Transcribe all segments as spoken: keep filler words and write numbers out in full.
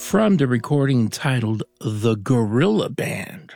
from the recording titled The Gorilla Band.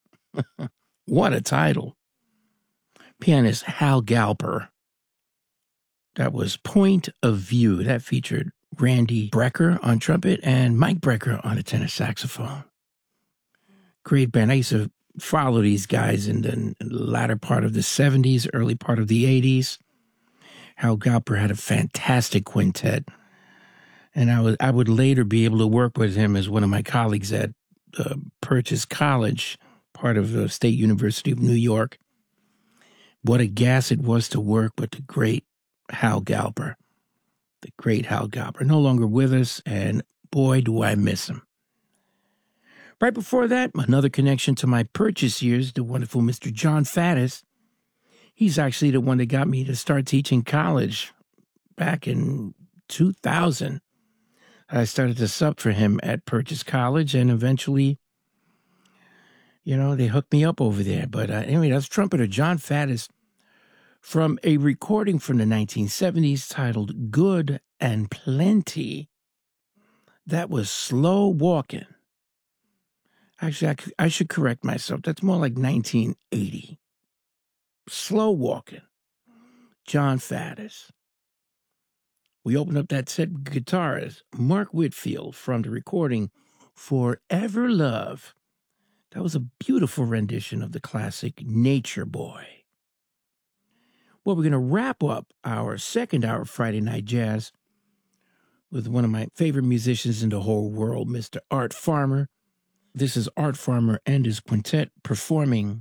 What a title. Pianist Hal Galper. That was Point of View. That featured Randy Brecker on trumpet and Mike Brecker on the tenor saxophone. Great band. I used to follow these guys in the latter part of the seventies, early part of the eighties. Hal Galper had a fantastic quintet. And I, was, I would later be able to work with him as one of my colleagues at uh, Purchase College, part of the State University of New York. What a gas it was to work with the great Hal Galper. The great Hal Galper. No longer with us, and boy, do I miss him. Right before that, another connection to my Purchase years, the wonderful Mister John Faddis. He's actually the one that got me to start teaching college back in two thousand. I started to sub for him at Purchase College, and eventually, you know, they hooked me up over there. But uh, anyway, that's trumpeter John Faddis from a recording from the nineteen seventies titled Good and Plenty. That was Slow Walking. Actually, I, I should correct myself. That's more like nineteen eighty. Slow Walking. John Faddis. We opened up that set with guitarist Mark Whitfield from the recording Forever Love. That was a beautiful rendition of the classic Nature Boy. Well, we're going to wrap up our second hour of Friday Night Jazz with one of my favorite musicians in the whole world, Mister Art Farmer. This is Art Farmer and his quintet performing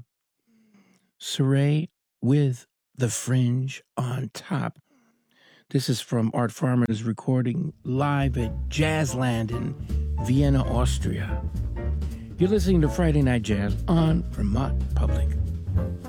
Surrey with the Fringe on Top. This is from Art Farmer's recording live at Jazzland in Vienna, Austria. You're listening to Friday Night Jazz on Vermont Public.